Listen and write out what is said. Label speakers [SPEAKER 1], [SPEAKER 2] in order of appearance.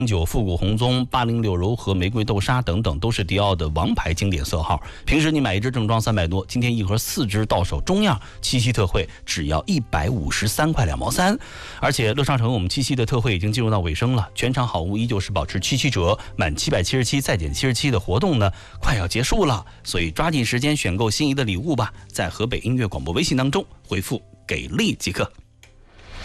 [SPEAKER 1] 9复古红棕、806柔和、玫瑰豆沙等等，都是迪奥的王牌经典色号。平时你买一支正装300多，今天一盒4支到手，中样七夕特惠只要153块2毛3。而且乐商城我们七夕的特惠已经进入到尾声了，全场好物依旧是保持77折，满777再减77的活动呢，快要结束了，所以抓紧时间选购心仪的礼物吧。在河北音乐广播微信当中回复给力即可。